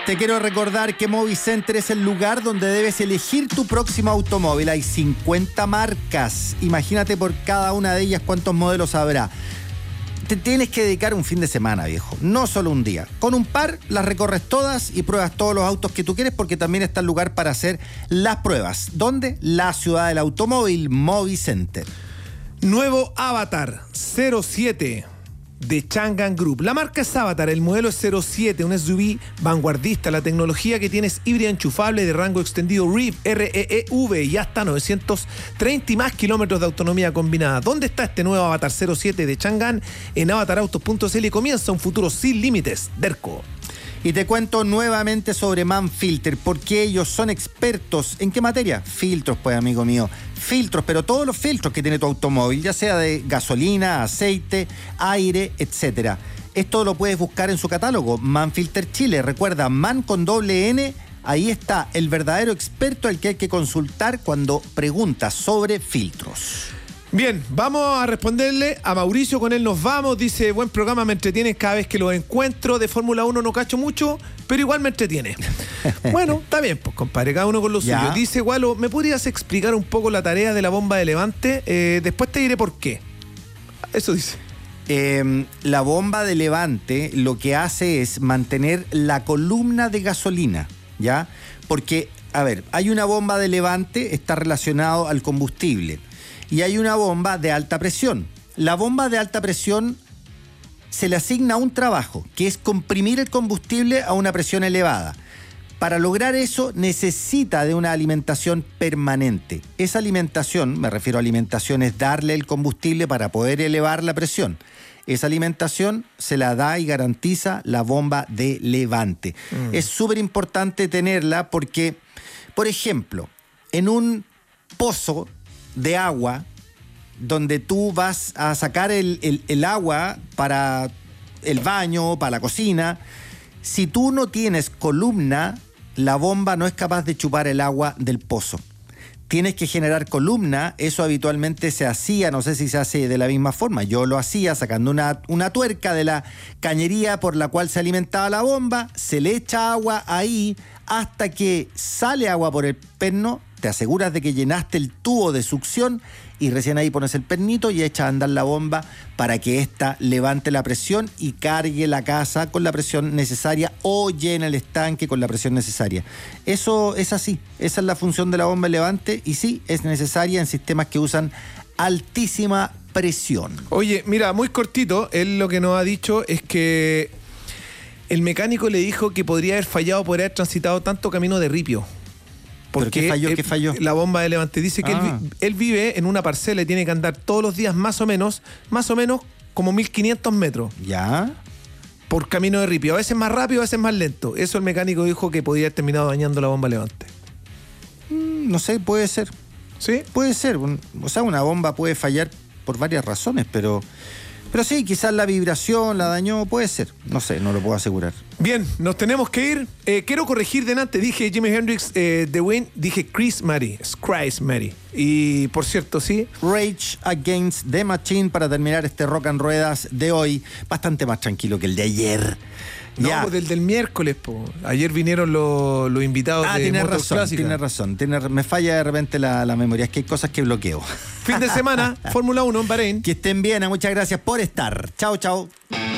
Te quiero recordar que Movicenter es el lugar donde debes elegir tu próximo automóvil. Hay 50 marcas. Imagínate por cada una de ellas cuántos modelos habrá. Te tienes que dedicar un fin de semana, viejo. No solo un día. Con un par las recorres todas y pruebas todos los autos que tú quieres, porque también está el lugar para hacer las pruebas. ¿Dónde? La ciudad del automóvil, Movicenter. Nuevo Avatar 07 de Changan Group. La marca es Avatar, el modelo es 07, un SUV vanguardista. La tecnología que tiene es híbrida enchufable de rango extendido REEV y hasta 930 y más kilómetros de autonomía combinada. ¿Dónde está este nuevo Avatar 07 de Changan? En avatarautos.cl y comienza un futuro sin límites. Derco. Y te cuento nuevamente sobre Manfilter, porque ellos son expertos. ¿En qué materia? Filtros, pues, amigo mío. Filtros, pero todos los filtros que tiene tu automóvil, ya sea de gasolina, aceite, aire, etc. Esto lo puedes buscar en su catálogo, Manfilter Chile. Recuerda, Man con doble N, ahí está el verdadero experto al que hay que consultar cuando preguntas sobre filtros. Bien, vamos a responderle a Mauricio, con él nos vamos. Dice, buen programa, me entretiene cada vez que lo encuentro. De Fórmula 1 no cacho mucho, pero igual me entretiene. Bueno, está bien, pues compadre, cada uno con lo suyo. Dice, Gualo, ¿me podrías explicar un poco la tarea de la bomba de levante? Después te diré por qué. Eso dice. La bomba de levante lo que hace es mantener la columna de gasolina, ¿ya? Porque, a ver, hay una bomba de levante, está relacionado al combustible. Y hay una bomba de alta presión. La bomba de alta presión se le asigna un trabajo, que es comprimir el combustible a una presión elevada. Para lograr eso necesita de una alimentación permanente. Esa alimentación, me refiero a alimentación, es darle el combustible para poder elevar la presión. Esa alimentación se la da y garantiza la bomba de levante. Es súper importante tenerla porque, por ejemplo, en un pozo de agua, donde tú vas a sacar el agua para el baño, para la cocina, si tú no tienes columna, la bomba no es capaz de chupar el agua del pozo. Tienes que generar columna. Eso habitualmente se hacía, no sé si se hace de la misma forma. Yo lo hacía sacando una tuerca de la cañería por la cual se alimentaba la bomba, se le echa agua ahí hasta que sale agua por el perno. Te aseguras de que llenaste el tubo de succión y recién ahí pones el pernito y echas a andar la bomba para que ésta levante la presión y cargue la casa con la presión necesaria o llene el estanque con la presión necesaria. Eso es así, esa es la función de la bomba de levante y sí, es necesaria en sistemas que usan altísima presión. Oye, mira, muy cortito, él lo que nos ha dicho es que el mecánico le dijo que podría haber fallado por haber transitado tanto camino de ripio. Porque ¿Qué falló? La bomba de levante dice que él vive en una parcela y tiene que andar todos los días más o menos como 1500 metros. ¿Ya? Por camino de ripio. A veces más rápido, a veces más lento. Eso el mecánico dijo que podría haber terminado dañando la bomba de levante. No sé, puede ser. ¿Sí? Puede ser. O sea, una bomba puede fallar por varias razones, pero sí, quizás la vibración la dañó, puede ser. No sé, no lo puedo asegurar. Bien, nos tenemos que ir. Quiero corregir delante. Dije Jimi Hendrix, The Wind. Dije Chris Mary. Y por cierto, sí. Rage Against the Machine para terminar este Rock and Ruedas de hoy. Bastante más tranquilo que el de ayer. No, pues del miércoles, po. Ayer vinieron los invitados de Motos Clásicas. Tienes razón. Me falla de repente la memoria. Es que hay cosas que bloqueo. Fin de semana, Fórmula 1 en Bahrein. Que estén bien. Muchas gracias por estar. Chao, chao.